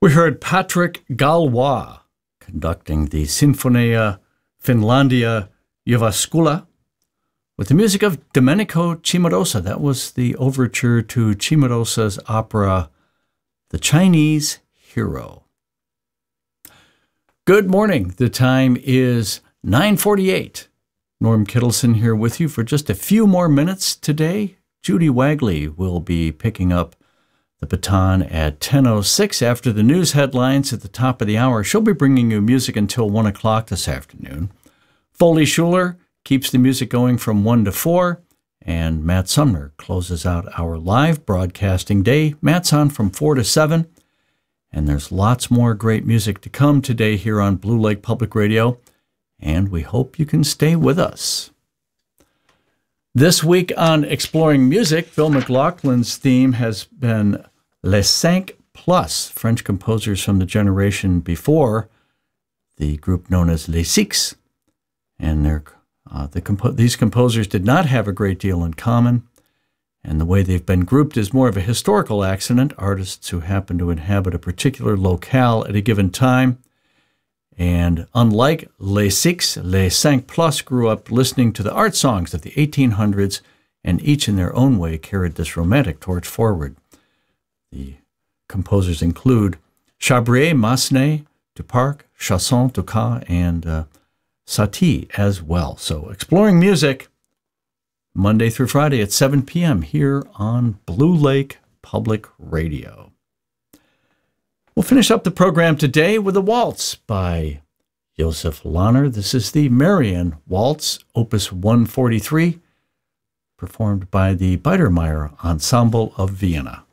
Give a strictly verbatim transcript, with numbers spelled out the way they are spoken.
We heard Patrick Galois conducting the Sinfonia Finlandia Jyväskylä with the music of Domenico Cimarosa. That was the overture to Cimarosa's opera, The Chinese Hero. Good morning. The time is nine forty-eight. Norm Kittleson here with you for just a few more minutes today. Judy Wagley will be picking up the baton at ten oh six after the news headlines at the top of the hour. She'll be bringing you music until one o'clock this afternoon. Foley Schuler keeps the music going from one to four, and Matt Sumner closes out our live broadcasting day. Matt's on from four to seven, and there's lots more great music to come today here on Blue Lake Public Radio, and we hope you can stay with us. This week on Exploring Music, Bill McLaughlin's theme has been Les Cinq Plus, French composers from the generation before the group known as Les Six. And they're, uh, the compo- these composers did not have a great deal in common, and the way they've been grouped is more of a historical accident, artists who happen to inhabit a particular locale at a given time. And unlike Les Six, Les Cinq Plus grew up listening to the art songs of the eighteen hundreds, and each in their own way carried this romantic torch forward. The composers include Chabrier, Massenet, Duparc, Chasson, Dukas, and uh, Satie as well. So Exploring Music, Monday through Friday at seven p.m. here on Blue Lake Public Radio. We'll finish up the program today with a waltz by Josef Lahner. This is the Marian Waltz, Opus one forty-three, performed by the Biedermeier Ensemble of Vienna.